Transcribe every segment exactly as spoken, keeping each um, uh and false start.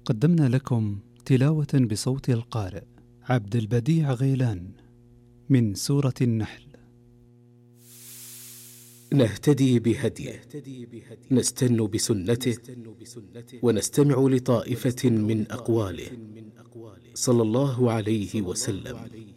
قدمنا لكم تلاوة بصوت القارئ عبد البديع غيلان من سورة النحل. نهتدي بهديه، نستن بسنته، ونستمع لطائفة من أقواله صلى الله عليه وسلم.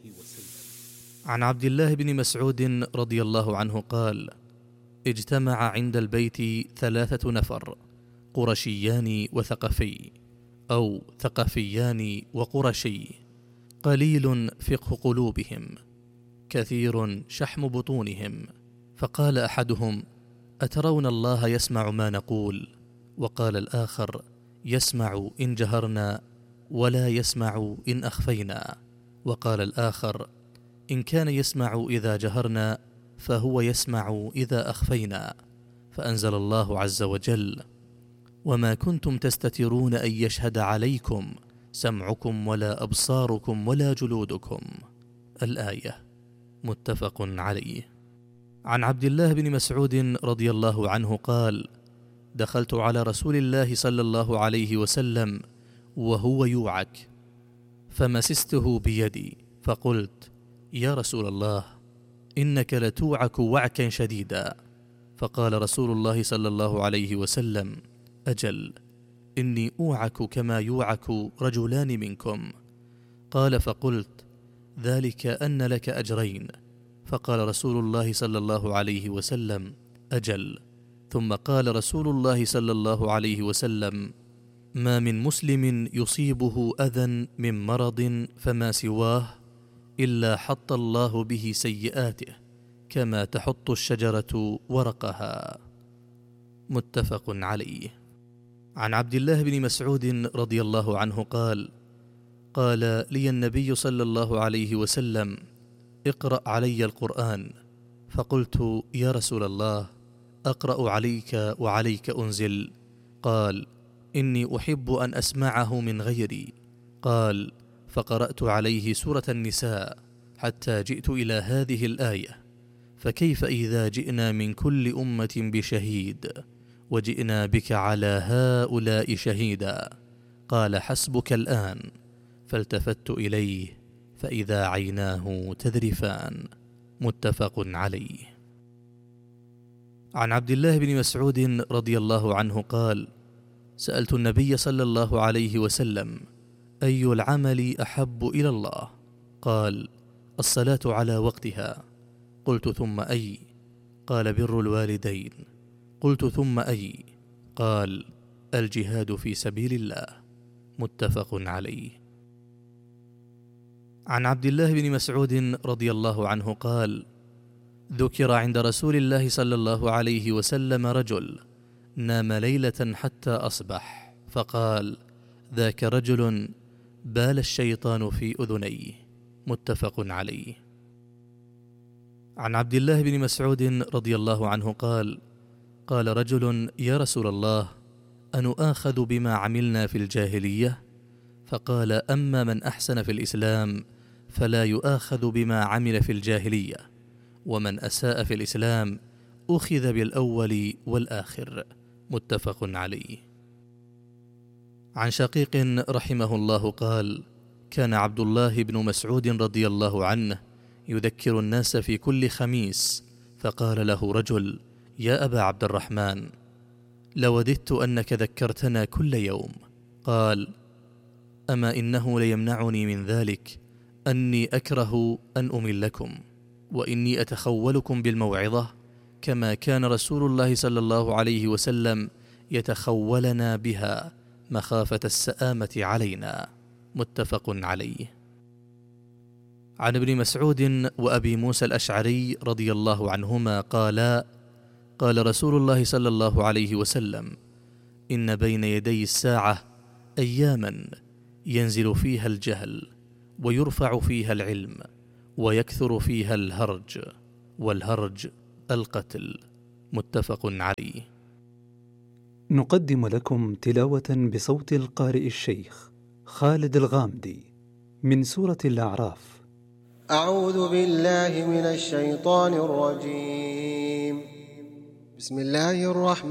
عن عبد الله بن مسعود رضي الله عنه قال: اجتمع عند البيت ثلاثة نفر، قرشيان وثقفي، أو ثقفيان وقرشي، قليل فقه قلوبهم، كثير شحم بطونهم. فقال أحدهم: أترون الله يسمع ما نقول؟ وقال الآخر: يسمع إن جهرنا ولا يسمع إن أخفينا. وقال الآخر: إن كان يسمع إذا جهرنا فهو يسمع إذا أخفينا. فأنزل الله عز وجل: وما كنتم تستترون أن يشهد عليكم سمعكم ولا أبصاركم ولا جلودكم. الآية. متفق عليه. عن عبد الله بن مسعود رضي الله عنه قال: دخلت على رسول الله صلى الله عليه وسلم وهو يوعك، فمسسته بيدي فقلت: يا رسول الله، إنك لتوعك وعكا شديدا. فقال رسول الله صلى الله عليه وسلم: أجل، إني أوعك كما يوعك رجلان منكم. قال: فقلت: ذلك أن لك أجرين. فقال رسول الله صلى الله عليه وسلم: أجل. ثم قال رسول الله صلى الله عليه وسلم: ما من مسلم يصيبه أذى من مرض فما سواه إلا حط الله به سيئاته كما تحط الشجرة ورقها. متفق عليه. عن عبد الله بن مسعود رضي الله عنه قال: قال لي النبي صلى الله عليه وسلم: اقرأ علي القرآن. فقلت: يا رسول الله، أقرأ عليك وعليك أنزل؟ قال: إني أحب أن أسمعه من غيري. قال: فقرأت عليه سورة النساء حتى جئت إلى هذه الآية: فكيف إذا جئنا من كل أمة بشهيد وجئنا بك على هؤلاء شهيدا؟ قال: حسبك الآن. فالتفت إليه فإذا عيناه تذرفان. متفق عليه. عن عبد الله بن مسعود رضي الله عنه قال: سألت النبي صلى الله عليه وسلم: أي العمل أحب إلى الله؟ قال: الصلاة على وقتها. قلت: ثم أي؟ قال: بر الوالدين. قلت: ثم أي؟ قال: الجهاد في سبيل الله. متفق عليه. عن عبد الله بن مسعود رضي الله عنه قال: ذكر عند رسول الله صلى الله عليه وسلم رجل نام ليلة حتى أصبح، فقال: ذاك رجل بال الشيطان في أذنيه. متفق عليه. عن عبد الله بن مسعود رضي الله عنه قال: قال رجل: يا رسول الله، أنؤاخذ بما عملنا في الجاهلية؟ فقال: أما من أحسن في الإسلام فلا يؤاخذ بما عمل في الجاهلية، ومن أساء في الإسلام أخذ بالأول والآخر. متفق عليه. عن شقيق رحمه الله قال: كان عبد الله بن مسعود رضي الله عنه يذكر الناس في كل خميس، فقال له رجل: يا أبا عبد الرحمن، لوددت أنك ذكرتنا كل يوم. قال: أما إنه ليمنعني من ذلك أني أكره أن أملكم، وإني أتخولكم بالموعظة كما كان رسول الله صلى الله عليه وسلم يتخولنا بها مخافة السآمة علينا. متفق عليه. عن ابن مسعود وأبي موسى الأشعري رضي الله عنهما قالا: قال رسول الله صلى الله عليه وسلم: إن بين يدي الساعة أياما ينزل فيها الجهل ويرفع فيها العلم ويكثر فيها الهرج، والهرج القتل. متفق عليه. نقدم لكم تلاوة بصوت القارئ الشيخ خالد الغامدي من سورة الأعراف. أعوذ بالله من الشيطان الرجيم. بسم الله الرحمن